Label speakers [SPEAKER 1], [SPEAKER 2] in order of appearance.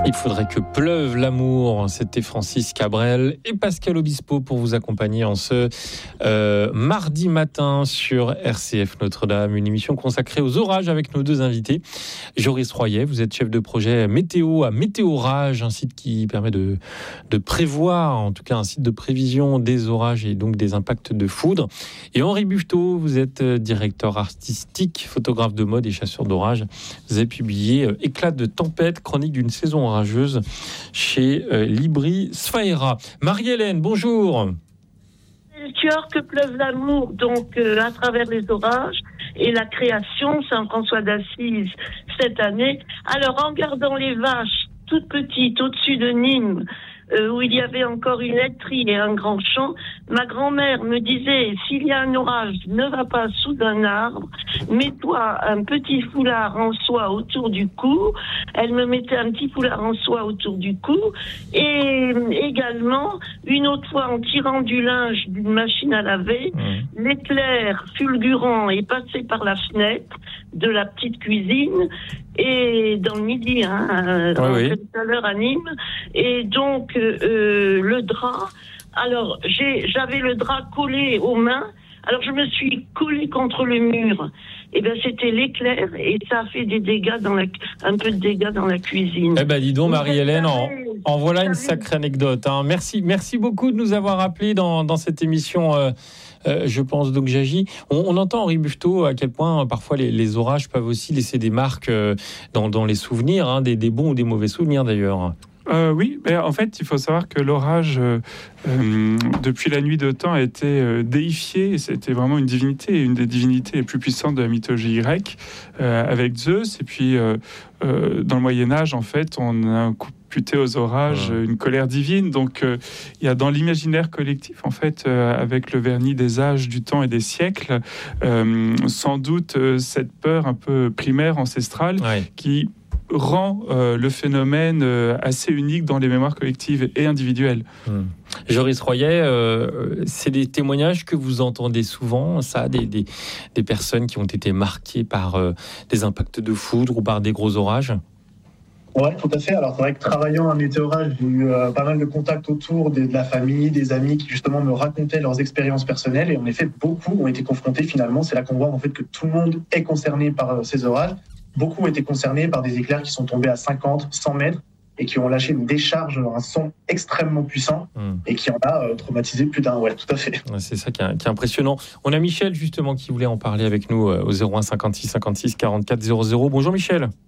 [SPEAKER 1] Il faudrait que pleuve l'amour. C'était Francis Cabrel et Pascal Obispo pour vous accompagner en ce mardi matin sur RCF Notre-Dame. Une émission consacrée aux orages avec nos deux invités. Joris Royer, vous êtes chef de projet météo à Météorage, un site qui permet de prévoir, en tout cas un site de prévision des orages et donc des impacts de foudre. Et Henri Buffetot, vous êtes directeur artistique, photographe de mode et chasseur d'orage. Vous avez publié Éclat de tempête, chronique d'une saison orageuse chez Libri Sfaera. Marie-Hélène, bonjour.
[SPEAKER 2] Melchior, que pleuve l'amour, donc à travers les orages et la création, Saint-François d'Assise cette année. Alors en gardant les vaches toutes petites au-dessus de Nîmes, où il y avait encore une laiterie et un grand champ, ma grand-mère me disait, s'il y a un orage, ne va pas sous un arbre, mets-toi un petit foulard en soie autour du cou. Elle me mettait un petit foulard en soie autour du cou, et également, une autre fois, en tirant du linge d'une machine à laver, l'éclair fulgurant est passé par la fenêtre de la petite cuisine, et dans le midi, tout à l'heure à Nîmes, et donc le drap. Alors j'avais le drap collé aux mains. Alors je me suis collée contre le mur. Et ben c'était l'éclair et ça a fait des dégâts un peu de dégâts dans la cuisine.
[SPEAKER 1] Eh ben dis donc Marie-Hélène, en voilà une sacrée anecdote. Hein. Merci beaucoup de nous avoir appelés dans cette émission. Je pense donc j'agis. On entend Henri Buffetot à quel point parfois les orages peuvent aussi laisser des marques dans les souvenirs, hein, des bons ou des mauvais souvenirs d'ailleurs.
[SPEAKER 3] Oui, mais en fait, il faut savoir que l'orage, depuis la nuit de temps, a été déifié. C'était vraiment une divinité, une des divinités les plus puissantes de la mythologie grecque, avec Zeus. Et puis, dans le Moyen-Âge, en fait, on a imputé aux orages une colère divine. Donc, il y a dans l'imaginaire collectif, en fait, avec le vernis des âges, du temps et des siècles, sans doute cette peur un peu primaire, ancestrale, qui rend le phénomène assez unique dans les mémoires collectives et individuelles.
[SPEAKER 1] Joris Royer, c'est des témoignages que vous entendez souvent, ça, des personnes qui ont été marquées par des impacts de foudre ou par des gros orages?
[SPEAKER 4] Oui, tout à fait. Alors, c'est vrai que travaillant à Météorage, j'ai eu pas mal de contacts autour de la famille, des amis qui justement me racontaient leurs expériences personnelles. Et en effet, beaucoup ont été confrontés finalement. C'est là qu'on voit en fait que tout le monde est concerné par ces orages. Beaucoup ont été concernés par des éclairs qui sont tombés à 50, 100 mètres et qui ont lâché une décharge, un son extrêmement puissant et qui en a traumatisé plus d'un. Ouais, tout à fait.
[SPEAKER 1] C'est ça qui est impressionnant. On a Michel justement qui voulait en parler avec nous au 01 56 56 44 00. Bonjour Michel.